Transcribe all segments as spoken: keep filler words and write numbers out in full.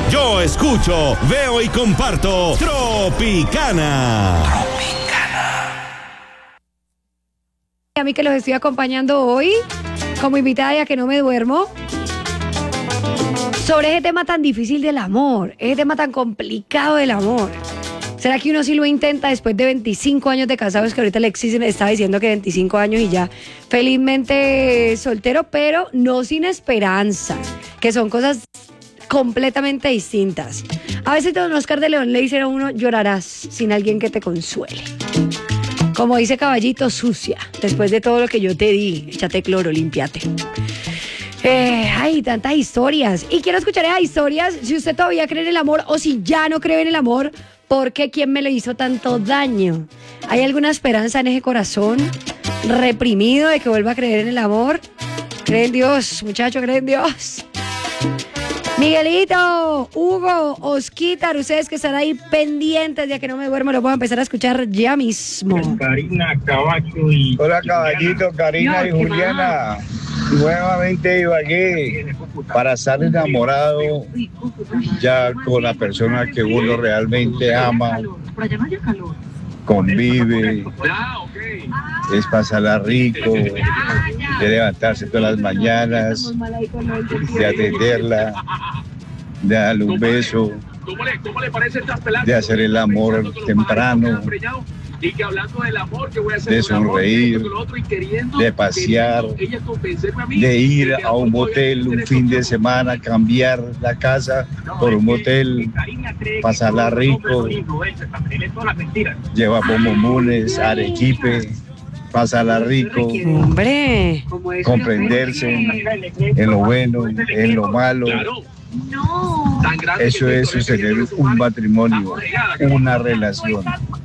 Yo escucho, veo y comparto Tropicana. A mí que los estoy acompañando hoy como invitada ya que no me duermo sobre ese tema tan difícil del amor, ese tema tan complicado del amor. ¿Será que uno sí lo intenta después de veinticinco años de casados? Que ahorita Alexis me estaba diciendo que veinticinco años y ya felizmente soltero, pero no sin esperanza, que son cosas completamente distintas. A veces don Oscar de León le dice a uno, llorarás sin alguien que te consuele. Como dice Caballito, sucia, después de todo lo que yo te di, échate cloro, límpiate. Eh, hay tantas historias y quiero escuchar esas historias. Si usted todavía cree en el amor o si ya no cree en el amor, ¿por qué? ¿Quién me le hizo tanto daño? ¿Hay alguna esperanza en ese corazón reprimido de que vuelva a creer en el amor? ¿Cree en Dios, muchacho? ¿Cree en Dios? Miguelito, Hugo, Osquitar, ustedes que están ahí pendientes de que no me duermo, lo voy a empezar a escuchar ya mismo. Karina, Caballo y... Hola, Caballito, Karina y Juliana. Nuevamente iba aquí para estar enamorado ya con la persona que uno realmente ama, convive, es pasarla rico, de levantarse todas las mañanas, de atenderla, de darle un beso, de hacer el amor temprano, de sonreír, de pasear, de ir a un motel un fin de semana, cambiar la casa por un motel, pasarla rico, llevar bombones, arequipe, pasarla rico, hombre, comprenderse en lo bueno, en lo malo. Eso es sostener un matrimonio, una relación.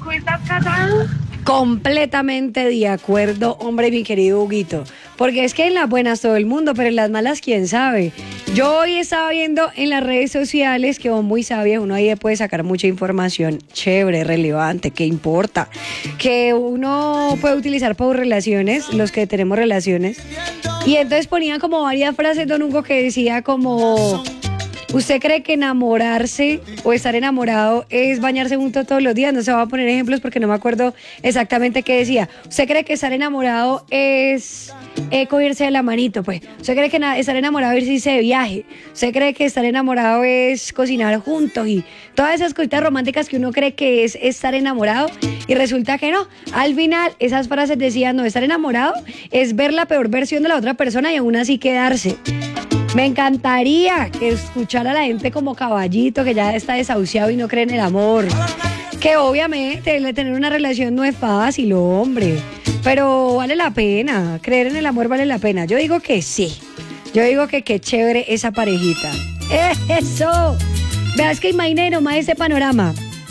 Completamente de acuerdo, hombre, mi querido Huguito. Porque es que en las buenas todo el mundo, pero en las malas, quién sabe. Yo hoy estaba viendo en las redes sociales que vos muy sabia, uno ahí puede sacar mucha información chévere, relevante, que importa, que uno puede utilizar por relaciones, los que tenemos relaciones. Y entonces ponían como varias frases, don Hugo, que decía como... ¿Usted cree que enamorarse o estar enamorado es bañarse juntos todos los días? No se va a poner ejemplos porque no me acuerdo exactamente qué decía. ¿Usted cree que estar enamorado es eh, cogerse de la manito? Pues, ¿usted cree que na- estar enamorado es irse de viaje? ¿Usted cree que estar enamorado es cocinar juntos? Y todas esas cositas románticas que uno cree que es estar enamorado y resulta que no. Al final, esas frases decían, no, estar enamorado es ver la peor versión de la otra persona y aún así quedarse. Me encantaría que escuchara a la gente como Caballito, que ya está desahuciado y no cree en el amor. Que obviamente tener una relación no es fácil, hombre. Pero vale la pena. Creer en el amor vale la pena. Yo digo que sí. Yo digo que qué chévere esa parejita. ¡Eso! Veas que imagine nomás ese panorama.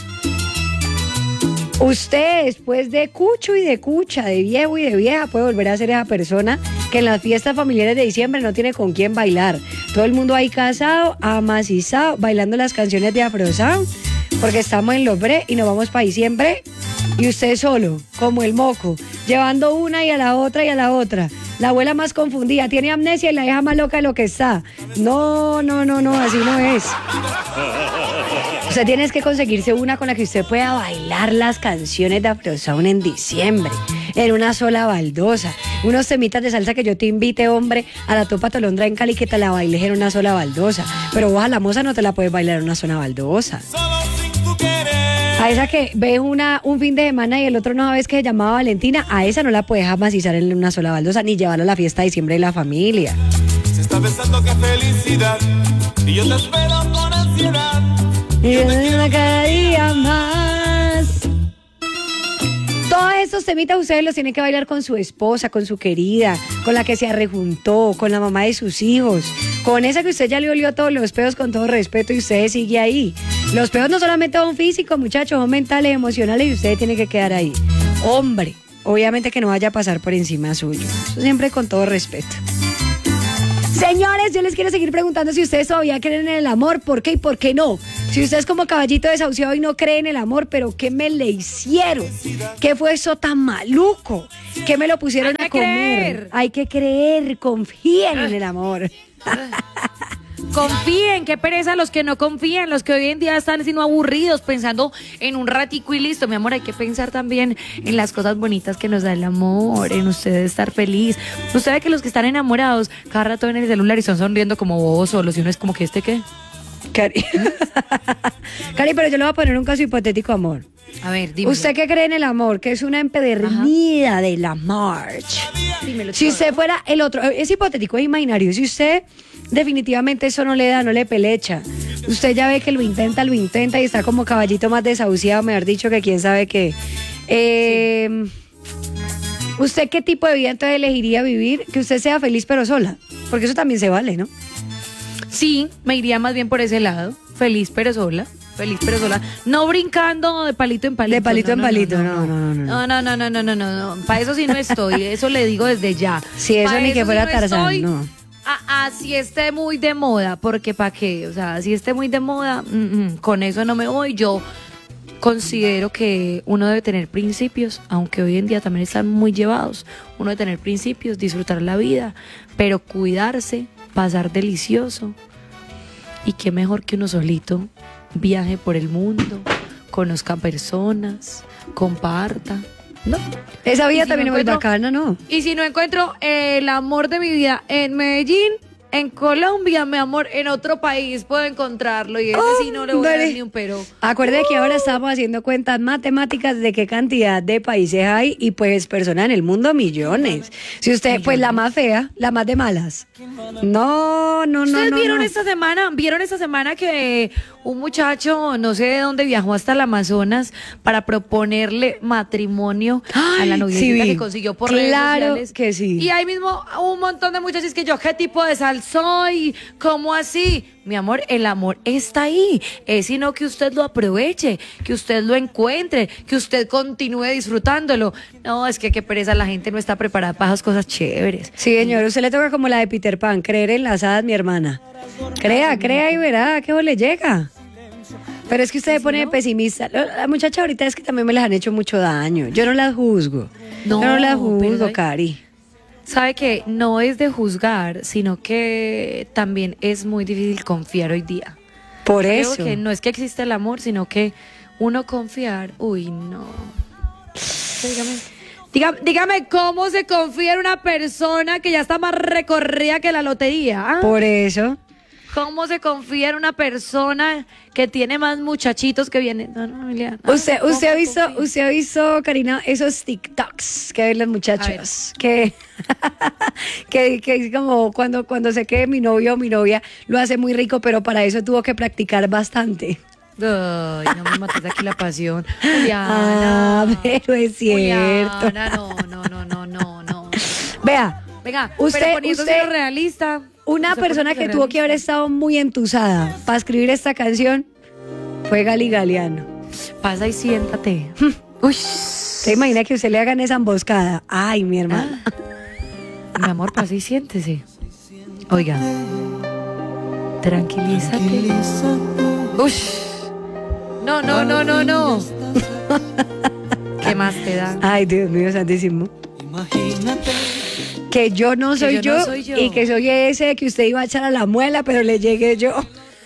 Usted, después de cucho y de cucha, de viejo y de vieja, puede volver a ser esa persona que en las fiestas familiares de diciembre no tiene con quién bailar. Todo el mundo ahí casado, amacizado, bailando las canciones de Afro Sound, porque estamos en los bre y nos vamos para diciembre. Y usted solo, como el moco, llevando una y a la otra y a la otra. La abuela más confundida, tiene amnesia y la hija más loca de lo que está. No, no, no, no, así no es. Usted tiene que conseguirse una con la que usted pueda bailar las canciones de Afro Sound en diciembre, en una sola baldosa. Unos temitas de salsa que yo te invite, hombre, a la Topa Tolondra en Cali, que te la bailes en una sola baldosa. Pero vos a la moza no te la puedes bailar en una sola baldosa. A esa que ves una, un fin de semana y el otro no sabes que se llamaba Valentina, a esa no la puedes amacizar en una sola baldosa, ni llevarla a la fiesta de diciembre de la familia. Se está pensando que felicidad, y yo te espero con ansiedad. Y yo te quiero cada día más. Todos estos temitas ustedes los tienen que bailar con su esposa, con su querida, con la que se arrejuntó, con la mamá de sus hijos, con esa que usted ya le olió todos los pedos con todo respeto y usted sigue ahí. Los pedos no solamente son físicos, muchachos, son mentales, emocionales y usted tiene que quedar ahí. Hombre, obviamente que no vaya a pasar por encima suyo. Eso siempre con todo respeto. Señores, yo les quiero seguir preguntando si ustedes todavía creen en el amor, ¿por qué y por qué no? Si usted es como Caballito desahuciado y no cree en el amor, ¿pero qué me le hicieron? ¿Qué fue eso tan maluco? ¿Qué me lo pusieron a comer? Creer. Hay que creer, confíen en el amor. confíen, qué pereza los que no confían, los que hoy en día están siendo aburridos, pensando en un ratico y listo. Mi amor, hay que pensar también en las cosas bonitas que nos da el amor, en usted estar feliz. Usted ve que los que están enamorados, cada rato ven el celular y están sonriendo como bobos solos, y uno es como que, ¿este qué? Cari. Cari, pero yo le voy a poner un caso hipotético, amor. A ver, dime. ¿Usted qué cree en el amor? Que es una empedernida de la march. Dímelo, Si todo. usted fuera el otro, es hipotético, es imaginario. Si usted definitivamente eso no le da, no le pelecha. Usted ya ve que lo intenta, lo intenta y está como caballito más desahuciado, mejor dicho, que quién sabe qué. Eh, ¿Usted qué tipo de vida entonces elegiría vivir? Que usted sea feliz pero sola. Porque eso también se vale, ¿no? Sí, me iría más bien por ese lado. Feliz pero sola. Feliz pero sola. No brincando de palito en palito. De palito no, en no, palito, no, no, no, no. No, no, no, no, no, no, no. Para eso sí no estoy. Eso le digo desde ya. Si eso Pa' ni que sí fuera no Tarzán, estoy. no. Ah, así esté muy de moda, porque ¿para qué? O sea, si esté muy de moda, mm, mm, con eso no me voy. Yo considero que uno debe tener principios, aunque hoy en día también están muy llevados. Uno debe tener principios, disfrutar la vida, pero cuidarse, pasar delicioso. Y qué mejor que uno solito viaje por el mundo, conozca personas, comparta. No. Esa vida Y si también no es muy encuentro- bacana, ¿no? Y si no encuentro el amor de mi vida en Medellín, en Colombia, mi amor, en otro país puedo encontrarlo. Y ese sí no le voy a dar Ándale. ni un pero. Acuérdate que ahora estamos haciendo cuentas matemáticas de qué cantidad de países hay y pues personas en el mundo millones. Si usted, pues la más fea, la más de malas. No, no, no, ¿Ustedes no. vieron no. esta semana? ¿Vieron esta semana que un muchacho, no sé de dónde, viajó hasta el Amazonas para proponerle matrimonio a la Ay, noviecita sí vi. que consiguió por redes Claro sociales? que sí. Y ahí mismo un montón de muchachos que yo, ¿qué tipo de sal soy? ¿Cómo así? Mi amor, el amor está ahí. Es sino que usted lo aproveche, que usted lo encuentre, que usted continúe disfrutándolo. No, es que qué pereza, la gente no está preparada para esas cosas chéveres. Sí, señor, usted le toca como la de Peter Pan, creer en las hadas, mi hermana. Crea, crea y verá que le llega. Pero es que usted se pone pesimista. La muchacha ahorita es que también me las han hecho mucho daño. Yo no las juzgo. No, Yo no las pero juzgo, ¿sabe? Cari. Sabe que no es de juzgar, sino que también es muy difícil confiar hoy día. Por Creo eso. que no es que existe el amor, sino que uno confiar, uy, no. Dígame, dígame, dígame cómo se confía en una persona que ya está más recorrida que la lotería. ¿Ah? Por eso. ¿Cómo se confía en una persona que tiene más muchachitos que vienen? No, no, Emiliana. Ah, Usted, ¿cómo usted ha visto, confía? usted ha visto, Karina, esos TikToks que ven los muchachos, que, que, que es como cuando, cuando sé que mi novio o mi novia lo hace muy rico, pero para eso tuvo que practicar bastante. Ay, no me mates aquí la pasión. Juliana. Ah, pero es cierto. Juliana, no, no, no, no, no, no. Vea, Venga, Usted- pero poniéndose usted- realista. una usted persona poniéndose que tuvo que haber realista. estado muy entusada para escribir esta canción fue Gali Galeano. Pasa y siéntate. Uy. ¿Se imagina que usted le hagan esa emboscada? Ay, mi hermana. Mi amor, pasa y siéntese. Oiga. Tranquilízate. Uy. No, no, no, no, no. ¿Qué más te da? Ay, Dios mío, santísimo. Que yo no Que soy, yo yo, no soy yo. y que soy ese que usted iba a echar a la muela, pero le llegué yo.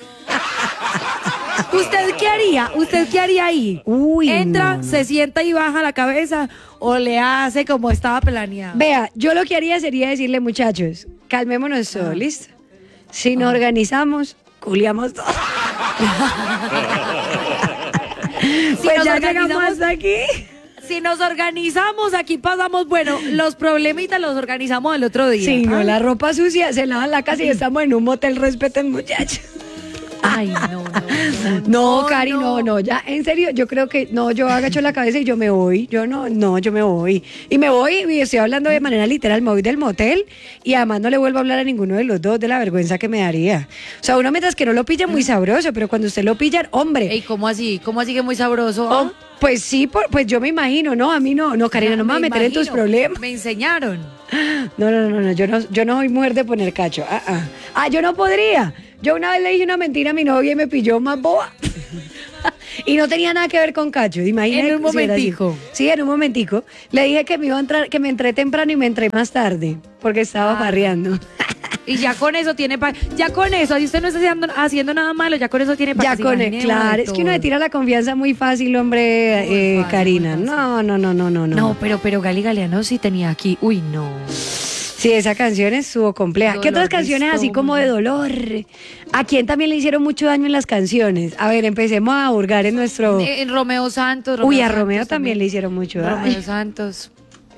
¿Usted qué haría? ¿Usted qué haría ahí? Uy, Entra, no. se sienta y baja la cabeza o le hace como estaba planeado. Vea, yo lo que haría sería decirle, muchachos, calmémonos todos, ¿listo? Si nos organizamos, culiamos todos. Si Pues nos ya organizamos- llegamos hasta aquí. Si nos organizamos, aquí pasamos, bueno, los problemitas los organizamos el otro día. Sí, no, Ah. la ropa sucia se lava en la casa y estamos en un motel, respeten, muchachos. Ay, no, no, no. No, Cari, no, no, ya, en serio, yo creo que, no, yo agacho la cabeza y yo me voy, yo no, no, yo me voy. Y me voy, y estoy hablando de manera literal, me voy del motel y además no le vuelvo a hablar a ninguno de los dos de la vergüenza que me daría. O sea, uno mientras que no lo pilla muy sabroso, pero cuando usted lo pilla, hombre, Ey, ¿cómo así? ¿Cómo así que muy sabroso? oh, ah? pues sí, por- pues yo me imagino, no, a mí no, no, Karina, no me vas a meter en tus imagino. problemas. Me enseñaron. No, no, no, no, yo no, yo no soy mujer de poner cacho. Ah, ah. Ah, yo no podría. Yo una vez le dije una mentira a mi novia y me pilló más boba. Y no tenía nada que ver con cacho. Imagínate. En un si era así. momentico. Sí, en un momentico. Le dije que me iba a entrar, que me entré temprano y me entré más tarde, porque estaba Ah. farreando. Y ya con eso tiene pa ya con eso, si usted no está haciendo, haciendo nada malo, ya con eso tiene para Ya con el, claro, es que uno le tira la confianza muy fácil, hombre, muy eh, fácil, Karina. No, no, no, no, no, no. No, pero, pero Gali Galeano sí tenía aquí. Uy, no. Sí, esa canción estuvo compleja. Dolor. ¿Qué otras canciones así como de dolor? ¿A quién también le hicieron mucho daño en las canciones? A ver, empecemos a hurgar en nuestro... En Romeo Santos. Romeo Uy, a Santos Romeo también, también le hicieron mucho daño. Romeo Santos.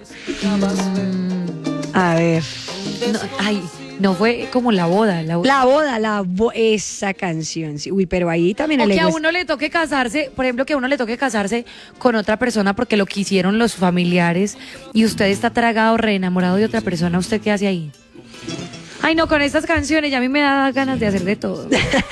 Mm. A ver. No, ay, no fue como la boda. La boda, la boda, la bo esa canción. Sí. Uy, pero ahí también... O el que ego a es... uno le toque casarse, por ejemplo, que a uno le toque casarse con otra persona porque lo quisieron los familiares y usted está tragado, re enamorado de otra persona. ¿Usted qué hace ahí? Ay, no, con estas canciones ya a mí me da ganas de hacer de todo.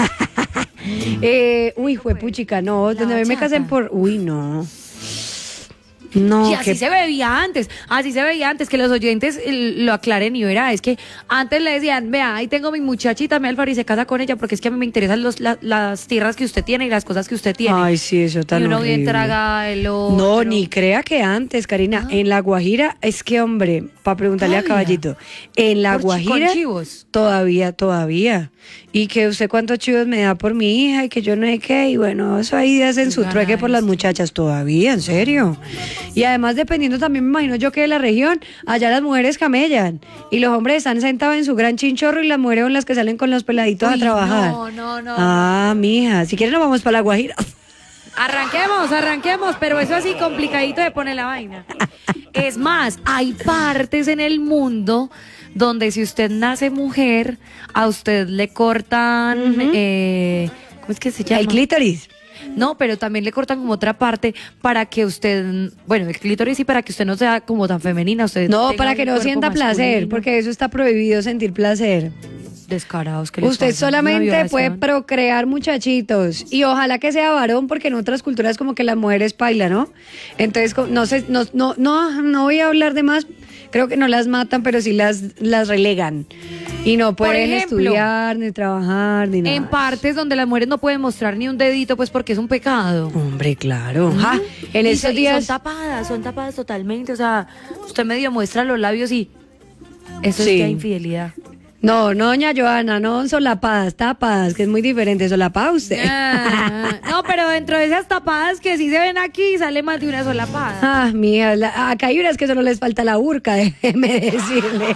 eh, uy, juepuchica, no, donde a mí me casen por... Uy, no. No, y así que... se veía antes, así se veía antes, que los oyentes eh, lo aclaren y verá, es que antes le decían, vea, ahí tengo mi muchachita, me Alfaro y se casa con ella porque es que a mí me interesan los, la, las tierras que usted tiene y las cosas que usted tiene. Ay, sí, eso tan Y uno horrible. bien traga el otro. No, ni crea que antes, Karina, ah. en La Guajira, es que hombre, para preguntarle Ay, a Caballito, en La Guajira, con chivos. todavía, todavía, y que usted cuántos chivos me da por mi hija y que yo no sé qué, y bueno, eso ahí hacen su trueque por las muchachas, todavía, en serio. Y además, dependiendo también, me imagino yo que de la región, allá las mujeres camellan y los hombres están sentados en su gran chinchorro y las mujeres son las que salen con los peladitos Uy, a trabajar. No, no, no. Ah, mija, si quieren nos vamos para La Guajira. Arranquemos, arranquemos, pero eso así complicadito de poner la vaina. Es más, hay partes en el mundo donde si usted nace mujer, a usted le cortan, uh-huh. eh, ¿cómo es que se llama? El clítoris. No, pero también le cortan como otra parte para que usted, bueno, el clítoris sí, para que usted no sea como tan femenina. Usted no, para que no sienta masculino. Placer, porque eso está prohibido, sentir placer. Descarados que usted solamente puede procrear muchachitos y ojalá que sea varón porque en otras culturas como que las mujeres bailan, ¿no? Entonces no sé, no, no, no, no voy a hablar de más, creo que no las matan, pero sí las, las relegan y no pueden ejemplo, estudiar ni trabajar ni nada. En partes donde las mujeres no pueden mostrar ni un dedito, pues porque es un pecado. Hombre, claro. ¿Mm? Ajá. En y esos son, días y son tapadas, son tapadas totalmente, o sea, usted medio muestra los labios y eso sí. Es que hay infidelidad. No, no, doña Joana, no solapadas, tapadas, que es muy diferente, solapada usted. Ah, no, pero dentro de esas tapadas que sí se ven aquí, sale más de una solapada. Ah, mía, la, acá hay unas que solo les falta la burka, déjeme decirle.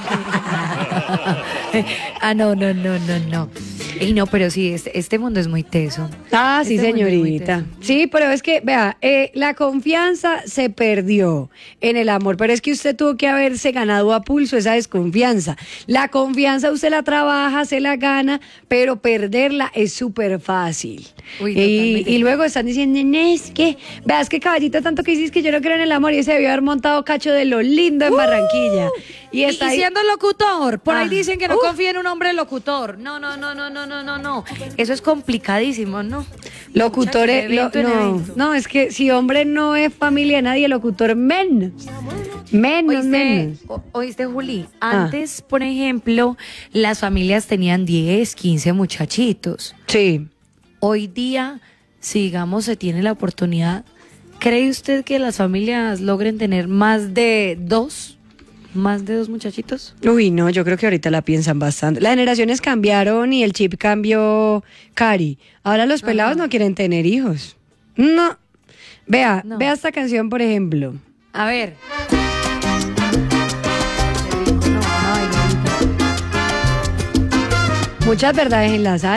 Ah, no, no, no, no, no. Y no, pero sí, este, este mundo es muy teso. Ah, este sí, señorita. Sí, pero es que, vea, eh, la confianza se perdió en el amor, pero es que usted tuvo que haberse ganado a pulso esa desconfianza. La confianza usted la trabaja, se la gana, pero perderla es súper fácil. Uy, y, y luego están diciendo, es que, vea, es que Caballito, tanto que dices que yo no creo en el amor y se debió haber montado cacho de lo lindo en uh, Barranquilla. Y, está y, y siendo locutor, por ah, ahí dicen que no uh, confía en un hombre locutor. No, no, no, no, no, no, no, no. Eso es complicadísimo, ¿no? Locutores, lo, no, no, es que si hombre no es familia de nadie, locutor menos. Menos, ¿Oíste, menos. Oíste, Juli, antes, ah. por ejemplo, las familias tenían diez, quince muchachitos. Sí. Hoy día, si digamos se tiene la oportunidad, ¿cree usted que las familias logren tener más de dos? ¿Más de dos muchachitos? Uy, no, yo creo que ahorita la piensan bastante. Las generaciones cambiaron y el chip cambió, Cari. Ahora los pelados Ajá. no quieren tener hijos. No. Vea, no. vea esta canción, por ejemplo. A ver. Muchas verdades enlazadas.